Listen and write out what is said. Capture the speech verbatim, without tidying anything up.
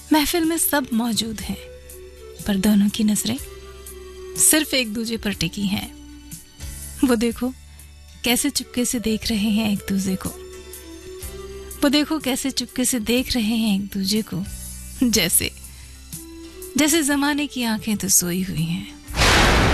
महफिल में सब मौजूद हैं, पर दोनों की नजरें सिर्फ एक दूजे पर टिकी हैं। वो देखो कैसे चुपके से देख रहे हैं एक दूजे को वो देखो कैसे चुपके से देख रहे हैं एक दूजे को, जैसे जैसे जमाने की आंखें तो सोई हुई हैं।